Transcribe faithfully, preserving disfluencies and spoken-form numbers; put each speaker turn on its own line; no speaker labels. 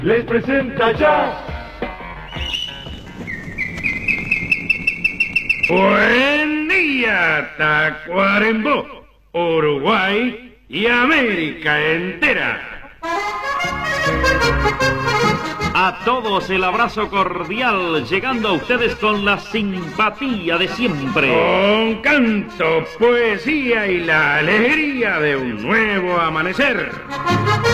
les presenta ya.
Buen día, Tacuarembó, Uruguay y América entera.
A todos el abrazo cordial, llegando a ustedes con la simpatía de siempre.
Con canto, poesía y la alegría de un nuevo amanecer.